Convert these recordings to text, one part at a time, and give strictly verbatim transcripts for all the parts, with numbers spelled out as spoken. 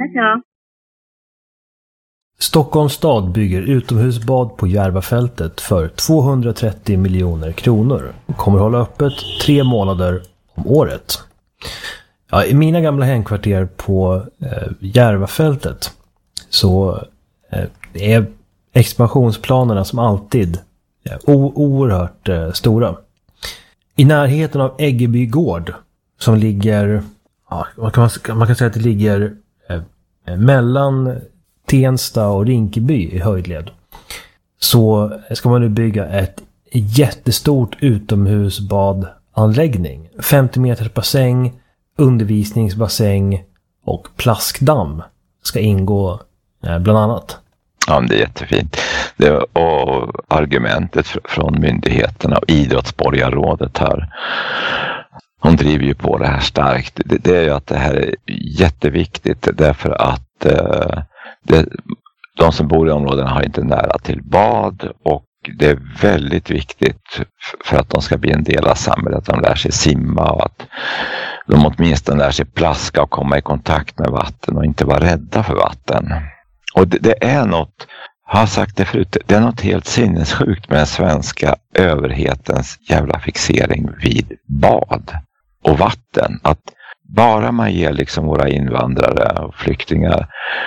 Tack då. Stockholms stad bygger utomhusbad på Järvafältet för tvåhundratrettio miljoner kronor och kommer hålla öppet tre månader om året. Ja, i mina gamla hemkvarter på eh, Järvafältet så eh, är expansionsplanerna som alltid eh, o- oerhört eh, stora. I närheten av Äggeby gård som ligger, ja, man, kan, man kan säga att det ligger eh, mellan Tensta och Rinkeby i höjdled, så ska man nu bygga ett jättestort utomhusbadanläggning. femtio meters bassäng, undervisningsbassäng och plaskdamm ska ingå eh, bland annat. Ja, det är jättefint. Det, och argumentet från myndigheterna och idrottsborgarrådet här, hon driver ju på det här starkt. Det, det är ju att det här är jätteviktigt därför att eh, det, de som bor i områdena har inte nära till bad, och det är väldigt viktigt för att de ska bli en del av samhället att de lär sig simma och att de åtminstone lär sig plaska och komma i kontakt med vatten och inte vara rädda för vatten. Och det, det är något, jag har sagt det förut, det är något helt sinnessjukt med den svenska överhetens jävla fixering vid bad och vatten. Att bara man ger liksom våra invandrare och flyktingar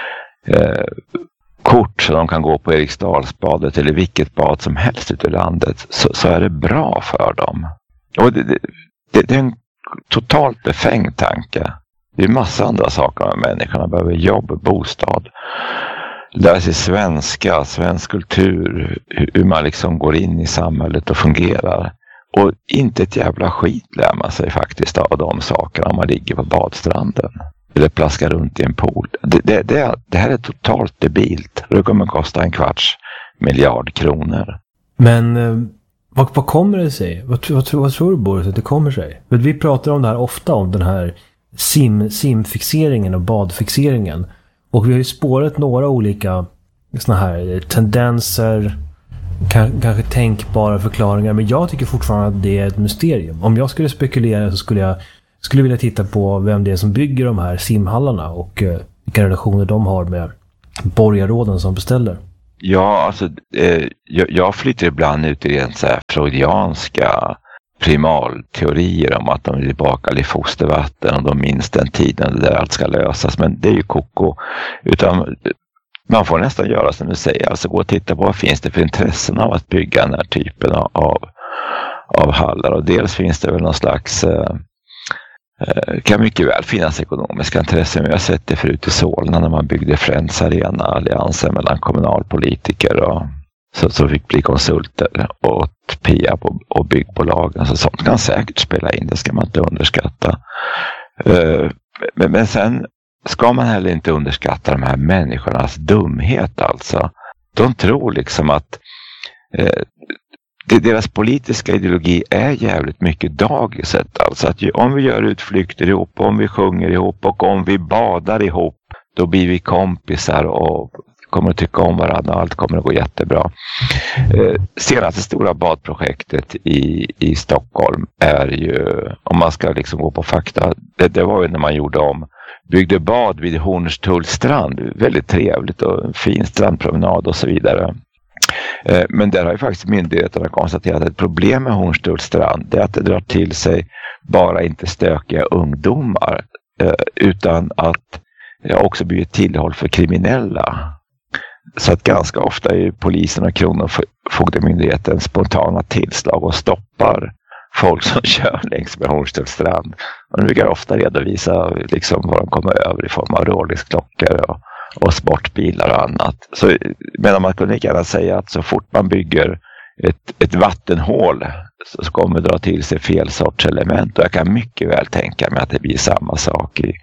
eh, kort så de kan gå på Eriksdalsbadet eller vilket bad som helst ute i landet, så, så är det bra för dem. Och det, det, det, det är en totalt befängd tanke. Det är massa andra saker med människorna behöver jobb, bostad, lära sig svenska, svensk kultur, hur man liksom går in i samhället och fungerar. Och inte ett jävla skit lär man sig faktiskt av de sakerna om man ligger på badstranden eller plaskar runt i en pool. Det, det, det, det här är totalt debilt. Det kommer att kosta en kvarts miljard kronor. Men eh, vad, vad kommer det sig? Vad, vad, vad tror du, Boris, att det kommer sig? För vi pratar om det här ofta, om den här sim, simfixeringen och badfixeringen. Och vi har ju spårat några olika såna här tendenser, kanske tänkbara förklaringar, men jag tycker fortfarande att det är ett mysterium. Om jag skulle spekulera så skulle jag skulle vilja titta på vem det är som bygger de här simhallarna och eh, vilka relationer de har med borgarråden som beställer. Ja, alltså eh, jag, jag flyttar ibland ut i en så här freudianska primalteorier om att de är tillbaka i fostervatten och de minns den tiden där allt ska lösas, men det är ju koko. Utan man får nästan göra som du säger, alltså gå och titta på vad finns det för intressen av att bygga den här typen av, av hallar. Och dels finns det väl någon slags, eh, kan mycket väl finnas ekonomiska intressen. Vi har sett det förut i Solna när man byggde Friends Arena, alliansen mellan kommunalpolitiker och så, så fick bli konsulter åt P A och, och byggbolagen. Alltså, sånt kan säkert spela in, det ska man inte underskatta. Uh, men, men sen ska man heller inte underskatta de här människornas dumhet alltså. De tror liksom att eh, det, deras politiska ideologi är jävligt mycket dagiset. Alltså att ju, om vi gör utflykter ihop, om vi sjunger ihop och om vi badar ihop, då blir vi kompisar och kommer att tycka om varandra och allt kommer att gå jättebra. Eh, senaste stora badprojektet i, i Stockholm är ju, om man ska liksom gå på fakta, det, det var ju när man gjorde om byggde bad vid Hornstullstrand. Väldigt trevligt och en fin strandpromenad och så vidare. Eh, men där har ju faktiskt myndigheterna konstaterat att ett problem med Hornstullstrand är att det drar till sig bara inte stökiga ungdomar eh, utan att det också blir ett tillhåll för kriminella. Så att ganska ofta är polisen och kronofogdemyndigheten spontana tillslag och stoppar folk som kör längs med Hornstullstrand. Man brukar ofta redovisa liksom vad de kommer över i form av Rolex-klockor och, och sportbilar och annat. Så, men man kan lika gärna säga att så fort man bygger ett, ett vattenhål så kommer det dra till sig fel sorts element. Och jag kan mycket väl tänka mig att det blir samma sak i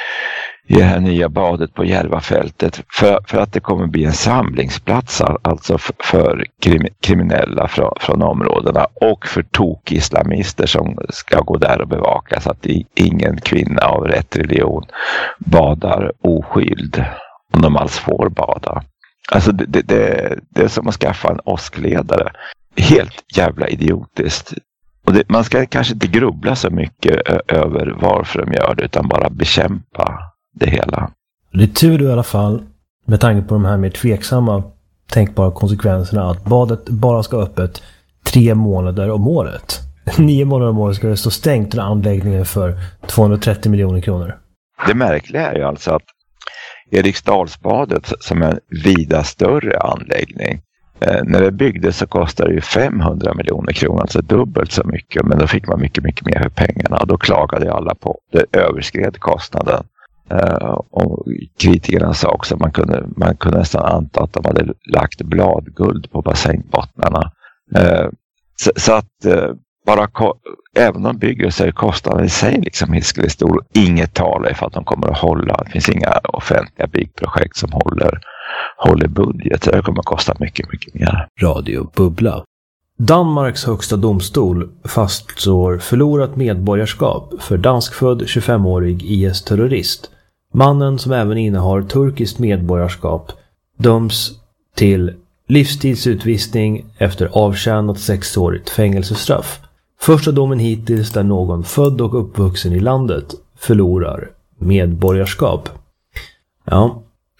i det här nya badet på Järvafältet, för, för att det kommer bli en samlingsplats alltså för, för krim, kriminella från, från områdena och för tok-islamister som ska gå där och bevaka så att ingen kvinna av rätt religion badar oskyld om de alls får bada. Alltså det, det, det, det är som att skaffa en åskledare. Helt jävla idiotiskt. Och det, man ska kanske inte grubbla så mycket ö- över varför de gör det utan bara bekämpa det hela. Det är tur i alla fall, med tanke på de här mer tveksamma tänkbara konsekvenserna, att badet bara ska öppet tre månader om året. Nio månader om året ska det stå stängt den anläggningen för tvåhundratrettio miljoner kronor. Det märkliga är ju alltså att Eriksdalsbadet, som är en vida större anläggning, eh, när det byggdes så kostade det ju femhundra miljoner kronor, alltså dubbelt så mycket, men då fick man mycket, mycket mer för pengarna, och då klagade alla på det, överskred kostnaden. Uh, och kritikerna sa också att man kunde, man kunde nästan anta att de hade lagt bladguld på bassängbottnarna. Uh, så, så att uh, bara ko- även om de bygger så är kostnaden i sig liksom hiskelig stor. Inget talar för att de kommer att hålla. Det finns inga offentliga byggprojekt som håller, håller budget. Det kommer att kosta mycket, mycket mer. Radio Bubbla. Danmarks högsta domstol fastslår förlorat medborgarskap för danskfödd tjugofemårig I S-terrorist. Mannen, som även innehar turkiskt medborgarskap, döms till livstidsutvisning efter avtjänat sexårigt fängelsestraff. Första domen hittills där någon född och uppvuxen i landet förlorar medborgarskap. Ja.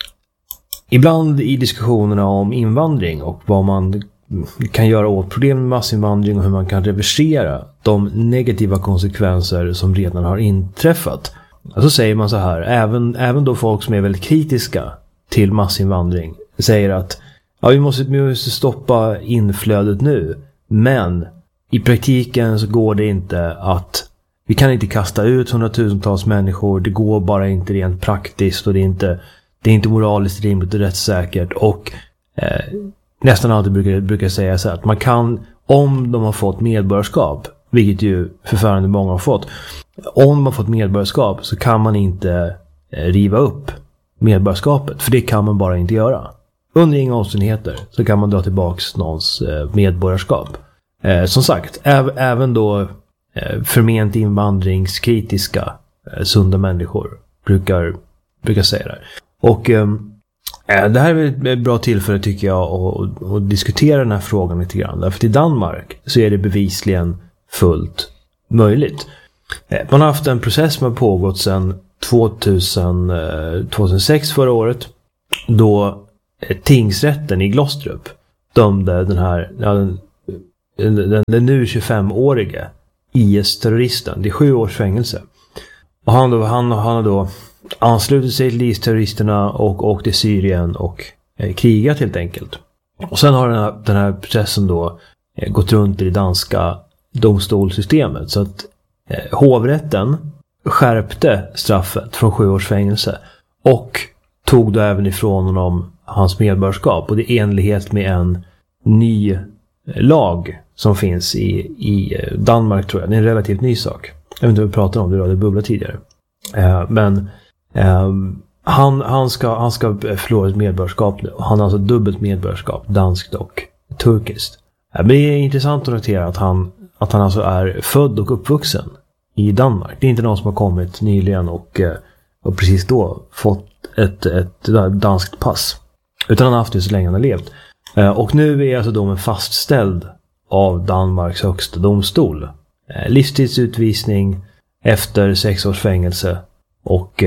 Ibland i diskussionerna om invandring och vad man kan göra åt problem med massinvandring och hur man kan reversera de negativa konsekvenser som redan har inträffat, så säger man så här, även, även då folk som är väldigt kritiska till massinvandring säger att ja, vi, måste, vi måste stoppa inflödet nu, men i praktiken så går det inte att, vi kan inte kasta ut hundratusentals människor, det går bara inte rent praktiskt, och det är inte, det är inte moraliskt rimligt och rättssäkert, och eh, nästan alltid brukar, brukar säga så här, att man kan, om de har fått medborgarskap, vilket ju förfärande många har fått, om man har fått medborgarskap så kan man inte eh, riva upp medborgarskapet, för det kan man bara inte göra. Under inga omständigheter så kan man dra tillbaks någons eh, medborgarskap. Eh, som sagt, äv, även då eh, förment invandringskritiska eh, sunda människor brukar, brukar säga det. Och eh, det här är ett bra tillfälle, tycker jag, att, att diskutera den här frågan lite grann. Därför i Danmark så är det bevisligen fullt möjligt. Man har haft en process som har pågått sedan tvåtusen, tvåtusensex förra året, då tingsrätten i Glostrup dömde den här den, den, den nu tjugofemårige I S-terroristen. Det är sju års fängelse. Och han, då, han, han har då anslutit sig till I S-terroristerna och åkt till Syrien och eh, krigat helt enkelt. Och sen har den här, den här processen då eh, gått runt i det danska domstolssystemet, så att eh, hovrätten skärpte straffet från sju års fängelse och tog då även ifrån honom hans medborgarskap, och det är enlighet med en ny lag som finns i, i Danmark, tror jag. Det är en relativt ny sak. Jag vet inte vad vi pratade om, det var det bubbla tidigare. Eh, men eh, han, han, ska, han ska förlora ett medborgarskap nu. Han har alltså dubbelt medborgarskap, danskt och turkiskt. Eh, men det är intressant att notera att han, att han alltså är född och uppvuxen i Danmark. Det är inte någon som har kommit nyligen och, och precis då fått ett, ett danskt pass. Utan han har haft det så länge han har levt. Och nu är alltså domen fastställd av Danmarks högsta domstol. Livstidsutvisning efter sex års fängelse. Och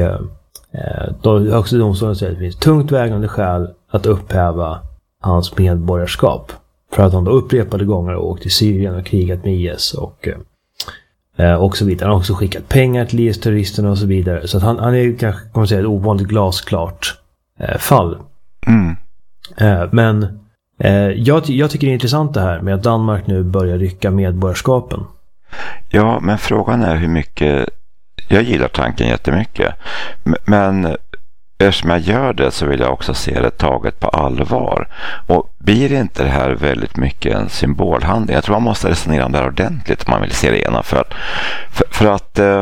då högsta domstolen säger att det finns tungt vägande skäl att upphäva hans medborgarskap. För att han då upprepade gånger åkt till Syrien och krigat med I S och, eh, och så vidare. Han har också skickat pengar till I S-terroristerna och så vidare. Så att han, han är kanske, kan man säga, ett ovanligt glasklart eh, fall. Mm. Eh, men eh, jag, jag tycker det är intressant det här med att Danmark nu börjar rycka medborgarskapen. Ja, men frågan är hur mycket... Jag gillar tanken jättemycket. Men... eftersom jag gör det så vill jag också se det taget på allvar. Och blir inte det här väldigt mycket en symbolhandling? Jag tror man måste resonera om det här ordentligt om man vill se det genomfört. För, för att eh,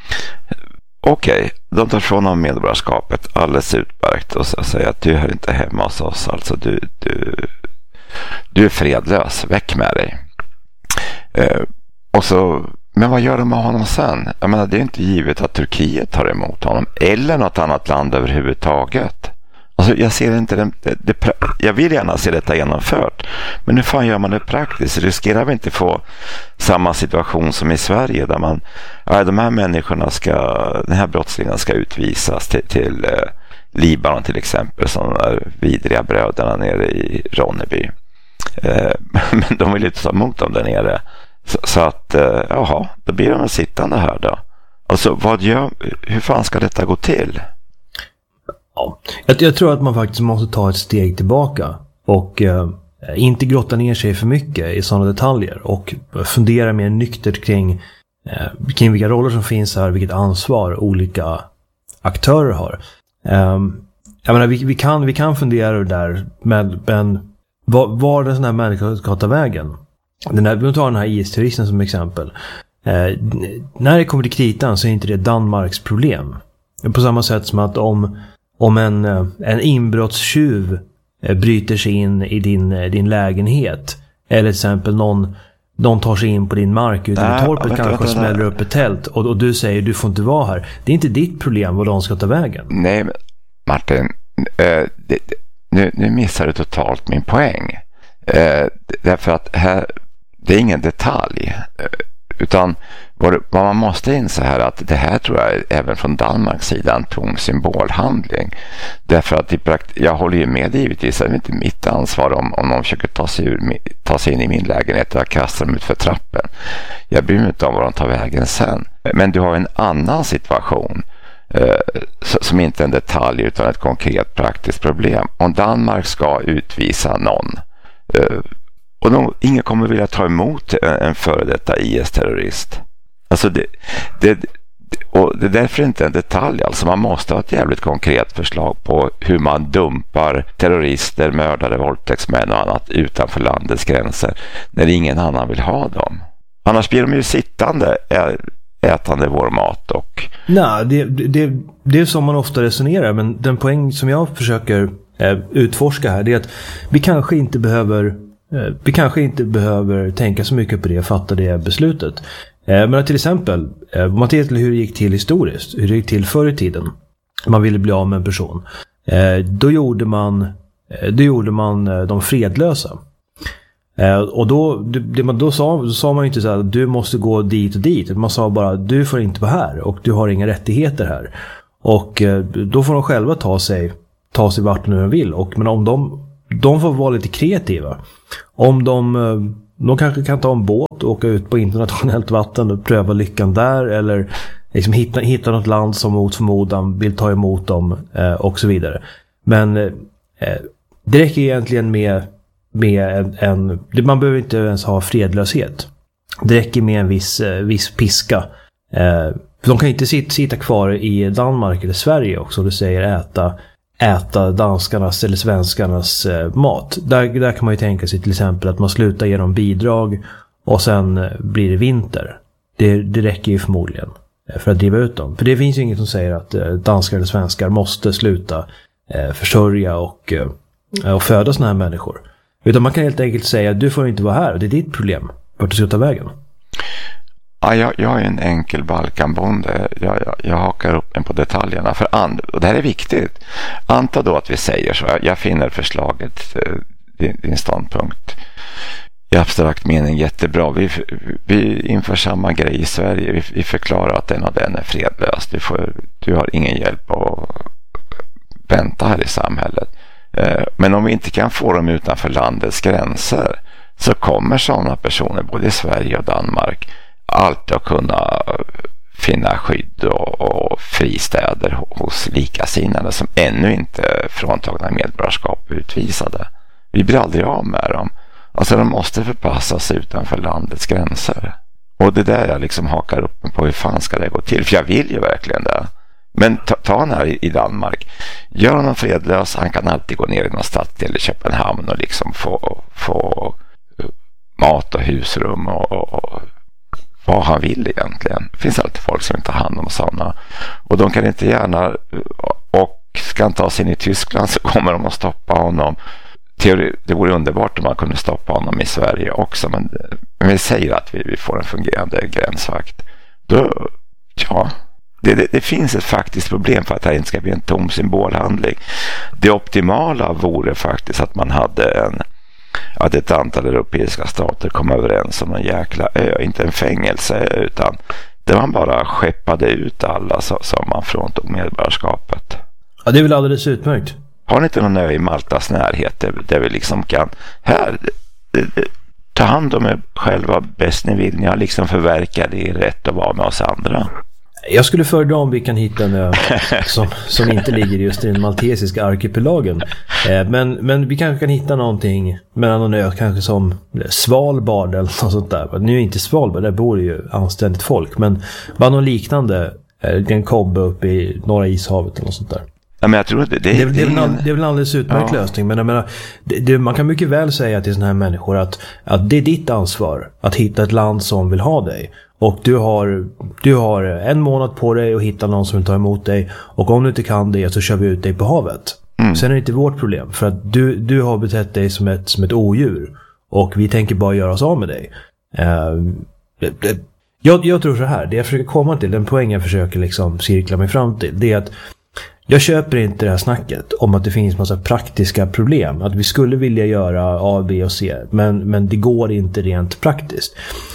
okej, okay, de tar från av medborgarskapet alldeles utmärkt och så säger att du hör inte hemma hos oss. Alltså du, du, du är fredlös, väck med dig. Eh, och så... Men vad gör de med honom sen? Jag menar, det är inte givet att Turkiet tar emot honom. Eller något annat land överhuvudtaget. Alltså, jag ser inte det, det, det, jag vill gärna se detta genomfört. Men hur fan gör man det praktiskt? Riskerar vi inte få samma situation som i Sverige där man, ja, de här människorna ska, den här brottslingen ska utvisas till, till Libanon till exempel, som de där vidriga bröderna nere i Ronneby. Eh, men de vill inte ta emot dem där nere. Så, så att, eh, jaha, då blir de sittande här då. Alltså, vad gör, hur fan ska detta gå till? Ja, jag, jag tror att man faktiskt måste ta ett steg tillbaka och eh, inte grotta ner sig för mycket i sådana detaljer och fundera mer nyktert kring, eh, kring vilka roller som finns här, vilket ansvar olika aktörer har. Eh, jag menar, vi, vi, kan, vi kan fundera där, men, men var, var den sån här människa ska ta vägen? Den här, vi tar den här I S-terroristen som exempel. Eh, när det kommer till kritan så är inte det Danmarks problem. På samma sätt som att om, om en, en inbrottstjuv eh, bryter sig in i din, din lägenhet, eller till exempel någon, någon tar sig in på din mark ute i torpet, kanske och smäller upp ett tält och, och du säger du får inte vara här. Det är inte ditt problem vad de ska ta vägen. Nej, men Martin, äh, det, det, nu, nu missar du totalt min poäng. Äh, därför att här, det är ingen detalj. Utan vad, vad man måste inse här, att det här tror jag även från Danmarks sida en tom symbolhandling. Därför att i prakt- jag håller ju med givetvis, att det är inte mitt ansvar om, om de försöker ta sig, ur, ta sig in i min lägenhet och kastar dem ut för trappen. Jag bryr mig inte om vad de tar vägen sen. Men du har en annan situation eh, som inte är en detalj utan ett konkret praktiskt problem. Om Danmark ska utvisa någon eh, och de, ingen kommer vilja ta emot en, en före detta I S-terrorist. Alltså det, det, och det är därför inte en detalj. Alltså man måste ha ett jävligt konkret förslag på hur man dumpar terrorister, mördare, våldtäktsmän och annat utanför landets gränser när ingen annan vill ha dem. Annars blir de ju sittande ätande vår mat. Och... Nej, det, det, det är som man ofta resonerar, men den poäng som jag försöker eh, utforska här, det är att vi kanske inte behöver Vi kanske inte behöver tänka så mycket på det och fatta det beslutet. Men till exempel, om man tittar till hur det gick till historiskt, hur det gick till förr i tiden, man ville bli av med en person, då gjorde man, då gjorde man de fredlösa. Och då, det man, då, sa, då sa man inte så här, du måste gå dit och dit. Man sa bara, du får inte vara här och du har inga rättigheter här. Och då får de själva ta sig, ta sig vart de vill. Och, men om de De får vara lite kreativa. Om de, de kanske kan ta en båt och åka ut på internationellt vatten och pröva lyckan där. Eller liksom hitta, hitta något land som mot förmodan vill ta emot dem eh, och så vidare. Men eh, det räcker egentligen med, med en, en... Man behöver inte ens ha fredlöshet. Det räcker med en viss, eh, viss piska. Eh, de kan inte sitta, sitta kvar i Danmark eller Sverige också. Du säger äta... äta danskarnas eller svenskarnas eh, mat. Där, där kan man ju tänka sig till exempel att man slutar ge dem bidrag och sen eh, blir det vinter. Det, det räcker ju förmodligen eh, för att driva ut dem. För det finns ju inget som säger att eh, danskar eller svenskar måste sluta eh, försörja och, eh, och föda såna här människor. Utan man kan helt enkelt säga att du får inte vara här och det är ditt problem vart du ska ta vägen. Ja, jag, jag är en enkel Balkanbonde. Jag, jag, jag hakar upp en på detaljerna. För and, och det här är viktigt. Anta då att vi säger så. Jag, jag finner förslaget, din, din ståndpunkt, i abstrakt mening jättebra. Vi, vi inför samma grej i Sverige. Vi, vi förklarar att den och den är fredlös. Du, får, du har ingen hjälp att vänta här i samhället. Men om vi inte kan få dem utanför landets gränser, så kommer sådana personer både i Sverige och Danmark alltid att kunna finna skydd och, och fristäder hos likasinnade som ännu inte fråntagna medborgarskap utvisade. Vi blir aldrig av med dem. Alltså de måste förpassas utanför landets gränser. Och det där jag liksom hakar upp på, hur fan ska det gå till? För jag vill ju verkligen det. Men ta, ta han här i, i Danmark. Gör honom fredlös, han kan alltid gå ner i någon stadsdel i Köpenhamn och liksom få, få mat och husrum och, och vad han vill egentligen. Det finns alltid folk som inte tar hand om sådana. Och de kan inte gärna, och ska han ta sig in i Tyskland så kommer de att stoppa honom. Teori, det vore underbart om man kunde stoppa honom i Sverige också. Men, men vi säger att vi, vi får en fungerande gränsvakt. Då, ja, det, det, det finns ett faktiskt problem för att det här inte ska bli en tom symbolhandling. Det optimala vore faktiskt att man hade en att ett antal europeiska stater kom överens om en jäkla ö, inte en fängelse, utan där man bara skeppade ut alla så, som man fråntog medborgarskapet. Ja, det är väl alldeles utmärkt. Har ni inte någon ö i Maltas närhet där, där vi liksom kan här det, det, ta hand om er själva bäst ni vill. Ni har liksom förverkat er rätt att vara med oss andra. Jag skulle föredra om vi kan hitta en ö som, som inte ligger just i den maltesiska arkipelagen. Eh, men, men vi kanske kan hitta någonting mellan någon ö kanske som Svalbard eller något sånt där. Nu är inte Svalbard, där bor ju anständigt folk. Men bara någon liknande, eh, en kobbe uppe i norra ishavet eller något sånt där. Ja, men jag tror det, det, det, det, är, det, är väl ingen... en, det är väl en alldeles utmärkt ja. lösning. Men jag menar, det, det, man kan mycket väl säga till såna här människor att, att det är ditt ansvar att hitta ett land som vill ha dig. Och du har, du har en månad på dig att hitta någon som vill ta emot dig. Och om du inte kan det så kör vi ut dig på havet. Mm. Sen är det inte vårt problem. För att du, du har betett dig som ett, som ett odjur. Och vi tänker bara göra oss av med dig. Uh, det, det, jag, jag tror så här. Det jag försöker komma till, den poäng jag försöker liksom cirkla mig fram till. Det är att jag köper inte det här snacket om att det finns massa praktiska problem. Att vi skulle vilja göra A, B och C. Men, men det går inte rent praktiskt.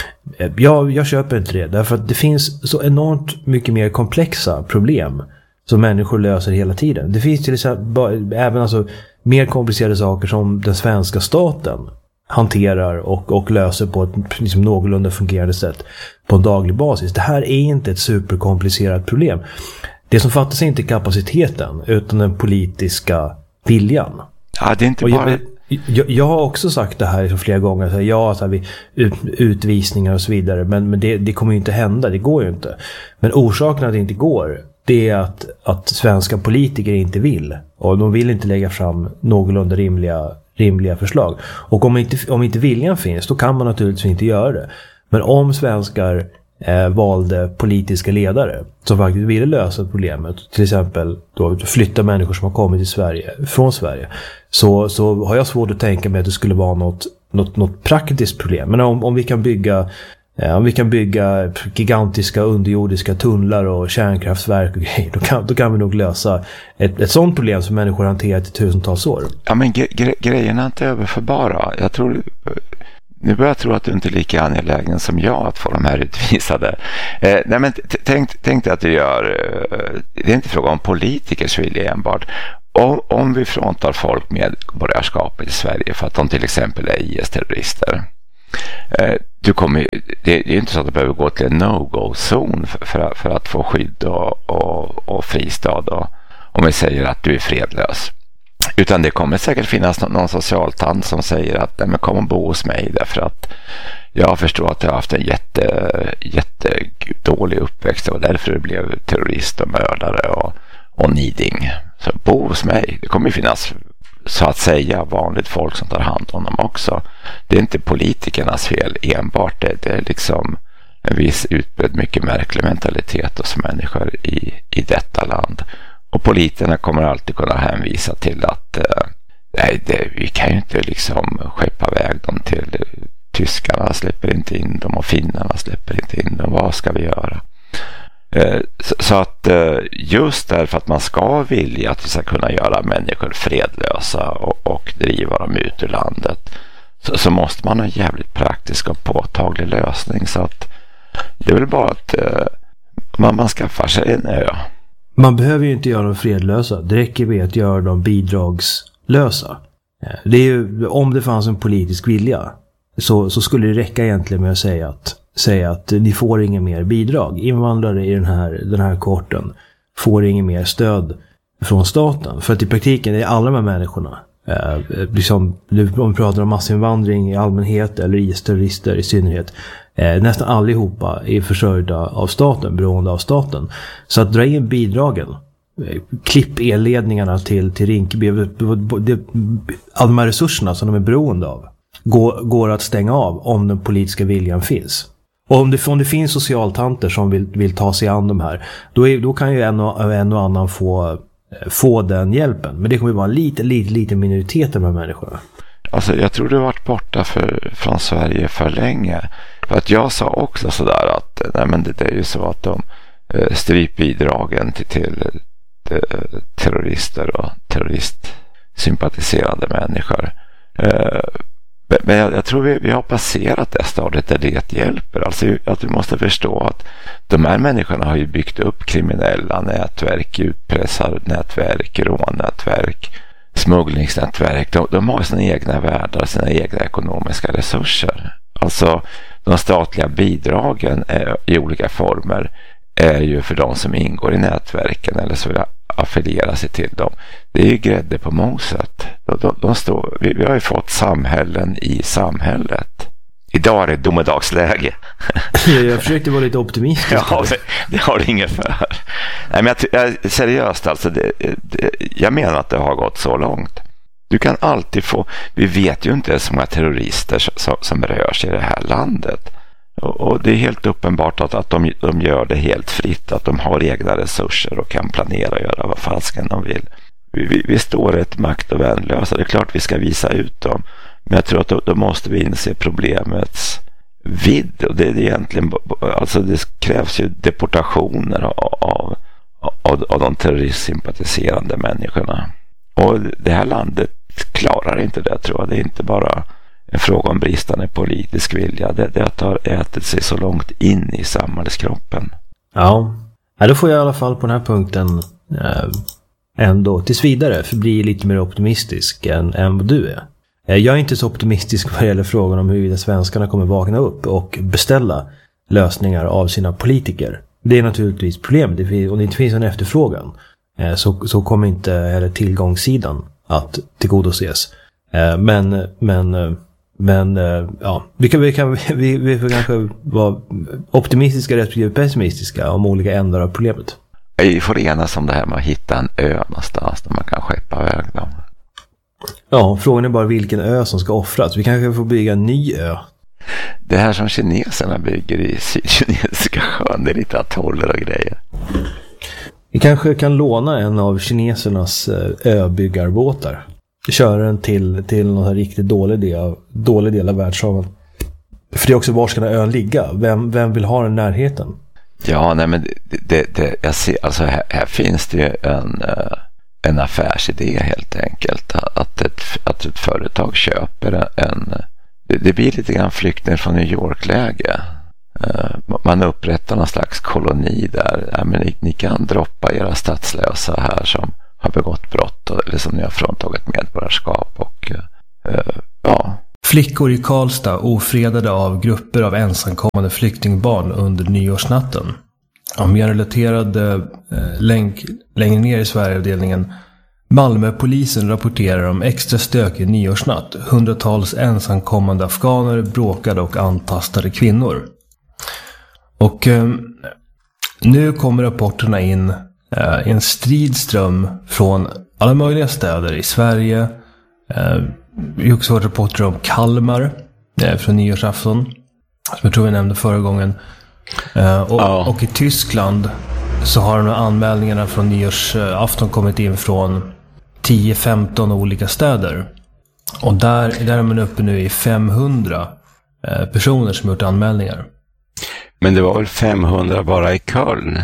Jag, jag köper inte det. Därför att det finns så enormt mycket mer komplexa problem som människor löser hela tiden. Det finns till exempel även alltså mer komplicerade saker som den svenska staten hanterar och, och löser på ett liksom någorlunda fungerande sätt på en daglig basis. Det här är inte ett superkomplicerat problem. Det som fattas är inte kapaciteten utan den politiska viljan. Ja, det är inte bara... Jag, jag, jag har också sagt det här flera gånger. Så ja, så här, vi, ut, utvisningar och så vidare. Men, men det, det kommer ju inte hända. Det går ju inte. Men orsaken att det inte går, det är att, att svenska politiker inte vill. Och de vill inte lägga fram någorlunda rimliga, rimliga förslag. Och om inte, om inte viljan finns, då kan man naturligtvis inte göra det. Men om svenskar eh, valde politiska ledare som faktiskt ville lösa problemet, till exempel då flytta människor som har kommit till Sverige, från Sverige, så, så har jag svårt att tänka mig att det skulle vara något, något, något praktiskt problem. Men om, om vi kan bygga eh, om vi kan bygga gigantiska underjordiska tunnlar och kärnkraftverk och grejer, då kan, då kan vi nog lösa ett, ett sånt problem som människor hanterat i tusentals år. Ja, men gre- grejerna är inte överförbara. Jag tror Nu börjar jag tro att du inte är lika angelägen som jag att få de här utvisade. Eh, nej men t- tänk, tänk dig att du gör... Eh, det är inte fråga om politikers vilja enbart. Om, om vi fråntar folk med borgarskapet i Sverige för att de till exempel är I S-terrorister. Eh, du kommer, det, det är inte så att du behöver gå till en no-go-zon för, för, för att få skydd och, och, och fristad. Och, om vi säger att du är fredlös. Utan det kommer säkert finnas någon, någon socialtant som säger att nej, men kom och bo hos mig därför att jag förstår att jag har haft en jätte, jätte dålig uppväxt och därför det blev terrorist och mördare och, och niding. Så bo hos mig. Det kommer finnas så att säga vanligt folk som tar hand om dem också. Det är inte politikernas fel enbart. Det, det är liksom en viss utbredd mycket märklig mentalitet hos människor i, i detta land. Och politikerna kommer alltid kunna hänvisa till att eh, nej, det, vi kan ju inte liksom skeppa iväg dem till eh, tyskarna släpper inte in dem och finnarna släpper inte in dem. Vad ska vi göra? Eh, så, så att eh, just därför att man ska vilja att vi ska kunna göra människor fredlösa och, och driva dem ut ur landet så, så måste man ha en jävligt praktisk och påtaglig lösning. Så att det är väl bara att eh, man, man skaffar sig en ö. Man behöver ju inte göra dem fredlösa. Det räcker med att göra dem bidragslösa. Det är ju, om det fanns en politisk vilja så, så skulle det räcka egentligen med att säga att, säga att ni får ingen mer bidrag. Invandrare i den här, den här korten får ingen mer stöd från staten. För att i praktiken är alla de här människorna, eh, liksom, om vi pratar om massinvandring i allmänhet eller I S-terrorister i synnerhet, Eh, nästan allihopa är försörjda av staten, beroende av staten. Så att dra in bidragen, eh, klipp elledningarna till, till Rinkeby, det, alla de här resurserna som de är beroende av går, går att stänga av om den politiska viljan finns. Och om det, om det finns socialtanter som vill, vill ta sig an de här, då, är, då kan ju en och, en och annan få, få den hjälpen. Men det kommer ju vara en liten, liten, liten minoritet av de här människorna. Alltså jag tror du har varit borta för, från Sverige för länge. För att jag sa också sådär att nej men det, det är ju så att de eh, stryper bidragen till, till eh, terrorister och terroristsympatiserande människor. Eh, men jag, jag tror vi, vi har passerat det stadiet där det hjälper. Alltså att vi måste förstå att de här människorna har ju byggt upp kriminella nätverk, utpressarnätverk, rånnätverk, smugglingsnätverk. De, de har sina egna världar, sina egna ekonomiska resurser. Alltså de statliga bidragen är, i olika former är ju för de som ingår i nätverken eller så affilierar sig till dem. Det är ju grädde på moset. De, de, de står, vi, vi har ju fått samhällen i samhället. Idag är det domedagsläge. Jag försökte vara lite optimistisk. Ja, det, det har det inget för. Nej, men jag, jag, seriöst alltså, det, det, jag menar att det har gått så långt. Du kan alltid få, vi vet ju inte så många terrorister som, som rör sig i det här landet. Och, och det är helt uppenbart att, att de, de gör det helt fritt, att de har egna resurser och kan planera och göra vad fasken de vill. Vi, vi, vi står ett makt och värnlösa. Det är klart vi ska visa ut dem. Men jag tror att då, då måste vi inse problemets vidd. Och det är egentligen, alltså det krävs ju deportationer av, av, av, av de terroristsympatiserande människorna. Och det här landet klarar inte det, tror jag. Det är inte bara en fråga om bristande politisk vilja. Det, det har ätit sig så långt in i samhällskroppen. Ja, ja då får jag i alla fall på den här punkten eh, ändå tills vidare förbli lite mer optimistisk än, än vad du är. Jag är inte så optimistisk vad gäller frågan om huruvida svenskarna kommer vakna upp och beställa lösningar av sina politiker. Det är naturligtvis problem. Om det inte finns en efterfrågan så, så kommer inte heller tillgångssidan att tillgodoses. Men, men, men ja, vi kan, vi kan vi, vi får kanske vara optimistiska respektive pessimistiska om olika ändar av problemet. Vi får enas om det här med att hitta en ö någonstans där man kan skeppa iväg dem. Ja, frågan är bara vilken ö som ska offras. Vi kanske får bygga en ny ö. Det här som kineserna bygger i Sydkinesiska sjön, det är lite atoller och grejer. Vi kanske kan låna en av kinesernas öbyggarbåtar. Köra den till, till någon riktigt dålig del, dålig del av världshaven. För det är också, var ska den ön ligga? Vem, vem vill ha den närheten? Ja, nej men det, det, det, jag ser, alltså här, här finns det ju en... en affärsidé helt enkelt, att ett, att ett företag köper en, det, det blir lite grann flykten från New York-läge. Man upprättar någon slags koloni där. Ja, men ni, ni kan droppa era statslösa här som har begått brott eller som ni har fråntagit medborgarskap och ja. Flickor i Karlstad ofredade av grupper av ensamkommande flyktingbarn under nyårsnatten. Ja, mer relaterad eh, länk längre ner i Sverigeavdelningen. Malmöpolisen rapporterar om extra stök i nyårsnatt. Hundratals ensamkommande afghaner bråkade och antastade kvinnor. Och eh, nu kommer rapporterna in eh, i en stridström från alla möjliga städer i Sverige. Eh, vi har också hört rapporter om Kalmar eh, från nyårsafton, som jag tror vi nämnde förra gången. Uh, och, ja. och i Tyskland så har de här anmälningarna från nyårsafton kommit in från tio femton olika städer. Och där, där är man uppe nu i femhundra uh, personer som gjort anmälningar. Men det var väl femhundra bara i Köln?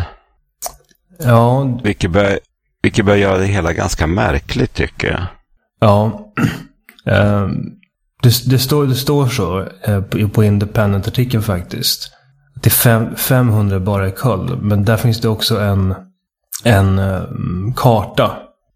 Ja. Vilket bör, vilket bör göra det hela ganska märkligt, tycker jag. Ja. Uh, det, det, står, det står så uh, på, på Independent-artikeln faktiskt. Det är fem, femhundra bara i Köln. Men där finns det också en, en um, karta.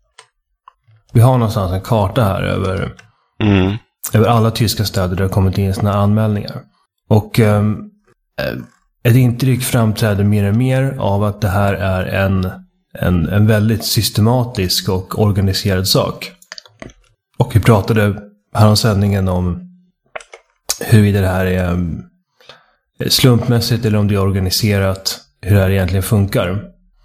Vi har någonstans en karta här över, mm. över alla tyska städer där det har kommit in såna anmälningar. Och um, ett intryck framträder mer och mer av att det här är en, en, en väldigt systematisk och organiserad sak. Och vi pratade här om sändningen om huruvida det här är um, slumpmässigt eller om det är organiserat, hur det här egentligen funkar.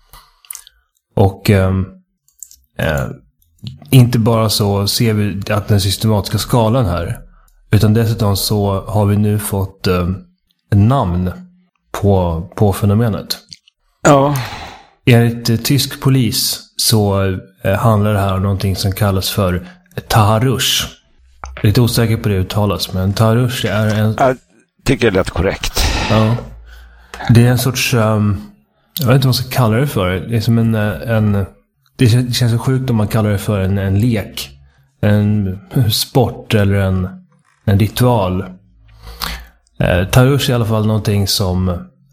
Och eh, eh, inte bara så ser vi att den systematiska skalan här, utan dessutom så har vi nu fått eh, en namn på, på fenomenet. Ja. Enligt eh, tysk polis så eh, handlar det här om någonting som kallas för Taharush. Jag är lite osäker på det uttalas, men Taharush är en... Jag tycker det lät korrekt. Ja. Det är en sorts... Um, jag vet inte vad man ska kalla det för. Det är som en... en det känns så sjukt om man kallar det för en, en lek. En sport eller en, en ritual. Eh, Taharush är i alla fall någonting som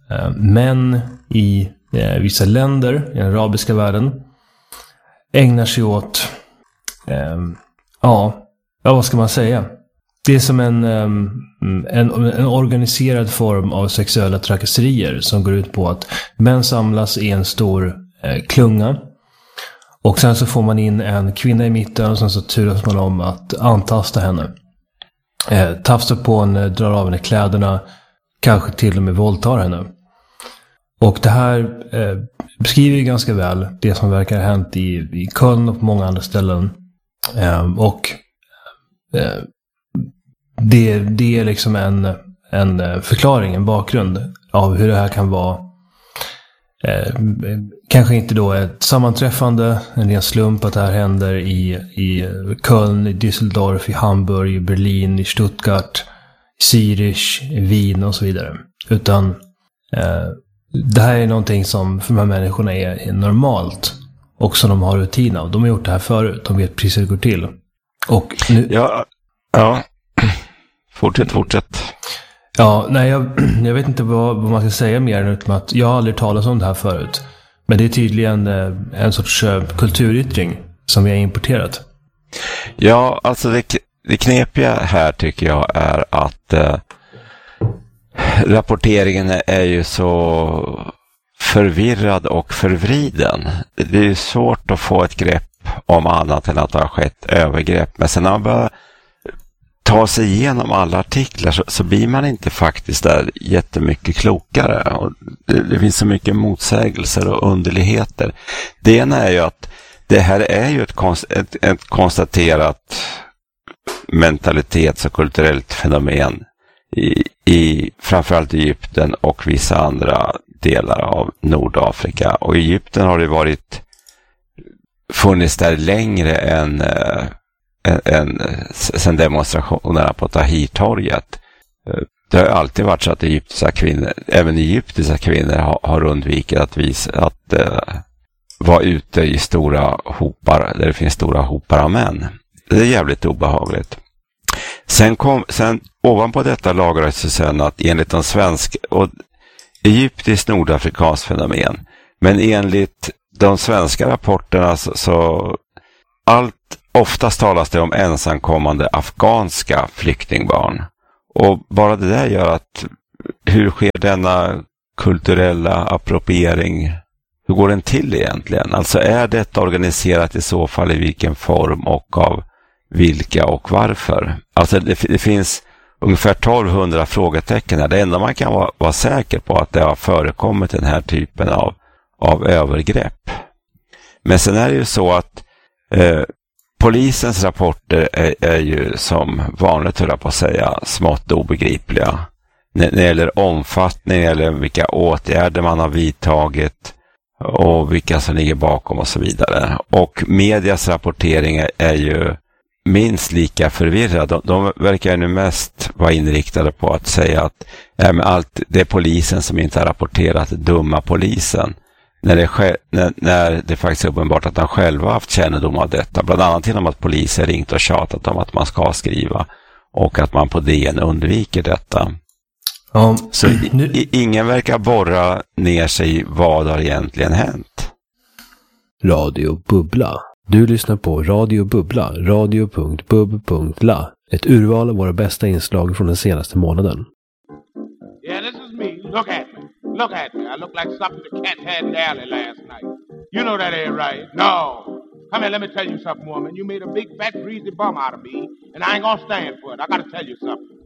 eh, män i eh, vissa länder i den arabiska världen ägnar sig åt eh, ja, ja, vad ska man säga? Det är som en, en, en organiserad form av sexuella trakasserier som går ut på att män samlas i en stor eh, klunga. Och sen så får man in en kvinna i mitten och sen så turas man om att antasta henne. Eh, tafsar på henne, drar av henne kläderna, kanske till och med våldtar henne. Och det här eh, beskriver ganska väl det som verkar ha hänt i, i Köln och på många andra ställen. Eh, och eh, det, det är liksom en, en förklaring, en bakgrund av hur det här kan vara. Eh, kanske inte då ett sammanträffande, en ren slump att det här händer i, i Köln, i Düsseldorf, i Hamburg, i Berlin, i Stuttgart, i Zürich, i Wien och så vidare. Utan eh, det här är någonting som för de här människorna är, är normalt och som de har rutin av. De har gjort det här förut, de vet precis hur det går till. Och nu... Ja, ja. Fortsätt, fortsätt. Ja, nej, jag, jag vet inte vad, vad man ska säga mer än utom att jag har aldrig talat om det här förut. Men det är tydligen eh, en sorts eh, kulturyttring som vi har importerat. Ja, alltså det, det knepiga här tycker jag är att eh, rapporteringen är ju så förvirrad och förvriden. Det är ju svårt att få ett grepp om annat än att det har skett övergrepp. Men sen när man börjar ta sig igenom alla artiklar så, så blir man inte faktiskt där jättemycket klokare. Och det, det finns så mycket motsägelser och underligheter. Det ena är ju att det här är ju ett, konst, ett, ett konstaterat mentalitets- och kulturellt fenomen i, i framförallt Egypten och vissa andra delar av Nordafrika. Och i Egypten har det varit funnits där längre än En, en, sen demonstrationerna på Tahrirtorget. Det har alltid varit så att egyptiska kvinnor, även egyptiska kvinnor har, har undvikit att visa att uh, vara ute i stora hopar där det finns stora hopar av män. Det är jävligt obehagligt. Sen kom, sen ovanpå detta lagrades det sen att enligt de svenska och egyptiskt nordafrikansk fenomen, men enligt de svenska rapporterna så, så allt oftast talas det om ensamkommande afghanska flyktingbarn. Och bara det där gör att hur sker denna kulturella appropriering? Hur går den till egentligen? Alltså är detta organiserat i så fall i vilken form och av vilka och varför? Alltså det, det finns ungefär tolvhundra frågetecken här. Det enda man kan vara, vara säker på att det har förekommit den här typen av, av övergrepp. Men sen är det ju så att eh, polisens rapporter är, är ju som vanligt, höll jag på att säga, smått obegripliga. När det gäller omfattning eller vilka åtgärder man har vidtagit och vilka som ligger bakom och så vidare. Och medias rapportering är, är ju minst lika förvirrad. De, de verkar nu mest vara inriktade på att säga att ja, men allt, det är polisen som inte har rapporterat, dumma polisen. När det, när, när det faktiskt är uppenbart att de själva har haft kännedom av detta. Bland annat genom att polisen ringt och tjatat om att man ska skriva. Och att man på D N undviker detta. Ja, så i, ingen verkar borra ner sig vad har egentligen hänt. Radio Bubbla. Du lyssnar på Radio Bubbla. radio punkt bub punkt la. Ett urval av våra bästa inslag från den senaste månaden. Yeah, this is me. Look at me. Look at me. I look like something the cat had in the alley last night. You know that ain't right. No. Come here, let me tell you something, woman. You made a big, fat, greasy bum out of me, and I ain't gonna stand for it. I gotta tell you something.